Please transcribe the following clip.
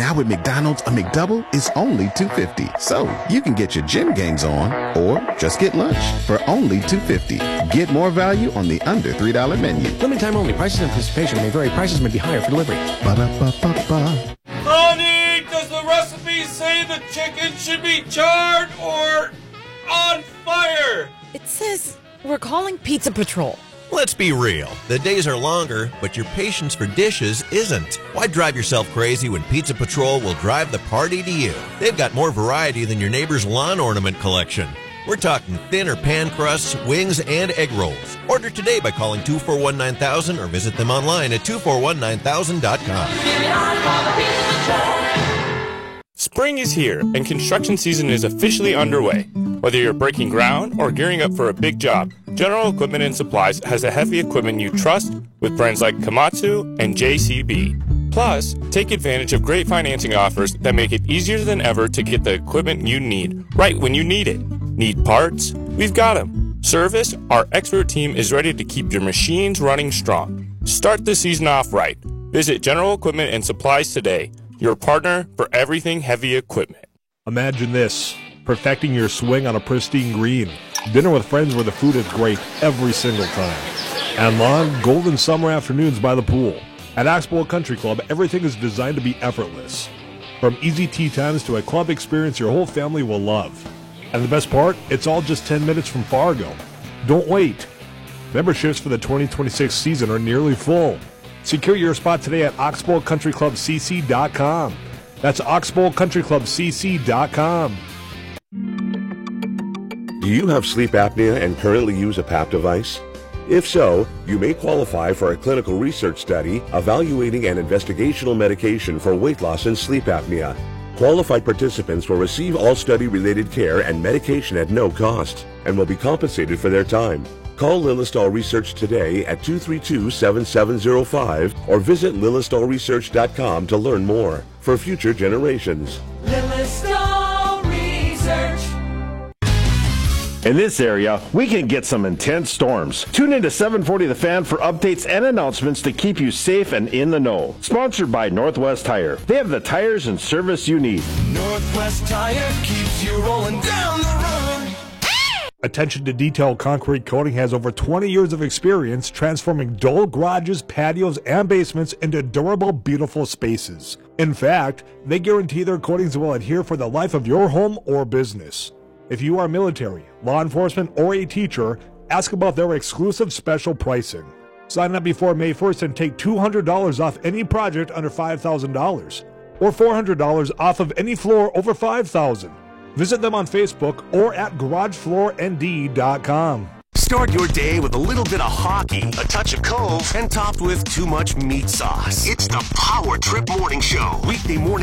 Now at McDonald's, a McDouble is only $2.50. So you can get your gym gains on or just get lunch for only $2.50. Get more value on the under $3 menu. Limited time only. Prices and participation may vary. Prices may be higher for delivery. Ba-da-ba-ba-ba. Honey, does the recipe say the chicken should be charred or on fire? It says we're calling Pizza Patrol. Let's be real. The days are longer, but your patience for dishes isn't. Why drive yourself crazy when Pizza Patrol will drive the party to you? They've got more variety than your neighbor's lawn ornament collection. We're talking thinner pan crusts, wings, and egg rolls. Order today by calling 241-9000 or visit them online at 241-9000.com. Spring is here, and construction season is officially underway. Whether you're breaking ground or gearing up for a big job, General Equipment and Supplies has the heavy equipment you trust with brands like Komatsu and JCB. Plus, take advantage of great financing offers that make it easier than ever to get the equipment you need right when you need it. Need parts? We've got them. Service? Our expert team is ready to keep your machines running strong. Start the season off right. Visit General Equipment and Supplies today, your partner for everything heavy equipment. Imagine this, perfecting your swing on a pristine green. Dinner with friends where the food is great every single time. And long, golden summer afternoons by the pool. At Oxbow Country Club, everything is designed to be effortless. From easy tea times to a club experience your whole family will love. And the best part, it's all just 10 minutes from Fargo. Don't wait. Memberships for the 2026 season are nearly full. Secure your spot today at oxbowcountryclubcc.com. That's oxbowcountryclubcc.com. Do you have sleep apnea and currently use a PAP device? If so, you may qualify for a clinical research study evaluating an investigational medication for weight loss and sleep apnea. Qualified participants will receive all study-related care and medication at no cost and will be compensated for their time. Call Lilistol Research today at 232-7705 or visit lilistolresearch.com to learn more. For future generations. Lilistol Research. In this area, we can get some intense storms. Tune in to 740 The Fan for updates and announcements to keep you safe and in the know. Sponsored by Northwest Tire. They have the tires and service you need. Northwest Tire keeps you rolling down the road. Attention to Detail Concrete Coating has over 20 years of experience transforming dull garages, patios, and basements into durable, beautiful spaces. In fact, they guarantee their coatings will adhere for the life of your home or business. If you are military, law enforcement, or a teacher, ask about their exclusive special pricing. Sign up before May 1st and take $200 off any project under $5,000 or $400 off of any floor over $5,000. Visit them on Facebook or at GarageFloorND.com. Start your day with a little bit of hockey, a touch of Cove, and topped with too much meat sauce. It's the Power Trip Morning Show. Weekday morning